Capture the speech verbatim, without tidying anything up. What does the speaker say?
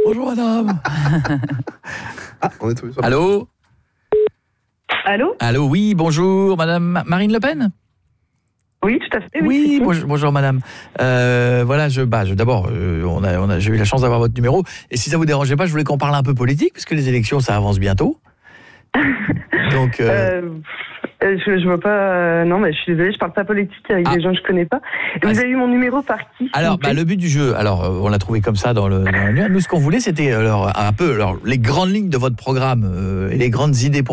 Bonjour madame. Ah, on est tombé sur... Allô? Allô? Allô, oui, bonjour madame Marine Le Pen? Oui, tout à fait. Oui, Oui, bonjour, bonjour madame. Euh, voilà, je, bah, je, d'abord, euh, on a, on a, j'ai eu la chance d'avoir votre numéro. Et si ça vous dérangeait pas, je voulais qu'on parle un peu politique, puisque les élections, ça avance bientôt. Donc, euh... Euh, je, je vois pas. Euh, non, mais je suis désolée, je parle pas politique avec ah. des gens que je connais pas. Et vous ah, avez eu mon numéro par qui? Alors, bah, le but du jeu, alors, on l'a trouvé comme ça dans le. Dans le... Nous, ce qu'on voulait, c'était alors, un peu alors, les grandes lignes de votre programme euh, et les grandes idées pour